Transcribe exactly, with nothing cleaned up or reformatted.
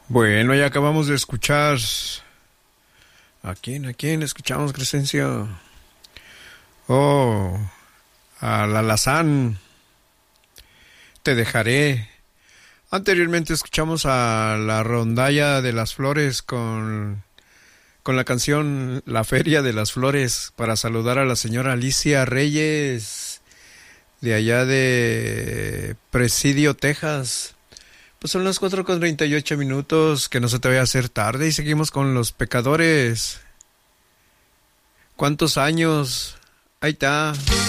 Bueno, ya acabamos de escuchar. ¿A quién? ¿A quién escuchamos, Crescencio? Oh, al Alazán. Te dejaré. Anteriormente escuchamos a la Rondalla de las Flores con, con la canción La Feria de las Flores para saludar a la señora Alicia Reyes de allá de Presidio, Texas. Pues son las cuatro con treinta y ocho minutos, que no se te vaya a hacer tarde y seguimos con los pecadores. ¿Cuántos años? Ahí está.